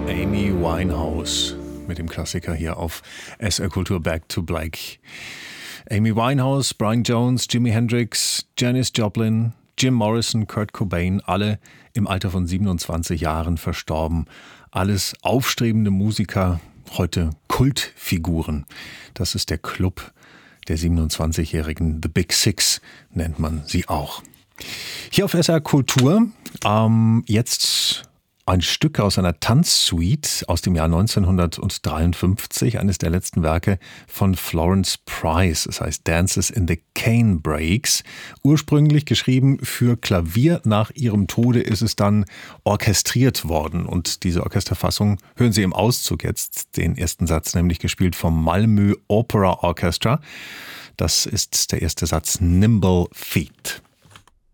Amy Winehouse mit dem Klassiker hier auf SR Kultur Back to Black. Amy Winehouse, Brian Jones, Jimi Hendrix, Janis Joplin, Jim Morrison, Kurt Cobain, alle im Alter von 27 Jahren verstorben. Alles aufstrebende Musiker, heute Kultfiguren. Das ist der Club der 27-Jährigen. The Big Six nennt man sie auch. Hier auf SR Kultur jetzt ein Stück aus einer Tanzsuite aus dem Jahr 1953, eines der letzten Werke von Florence Price. Es heißt Dances in the Cane Breaks. Ursprünglich geschrieben für Klavier. Nach ihrem Tode ist es dann orchestriert worden. Und diese Orchesterfassung hören Sie im Auszug jetzt, den ersten Satz, nämlich gespielt vom Malmö Opera Orchestra. Das ist der erste Satz, Nimble Feet.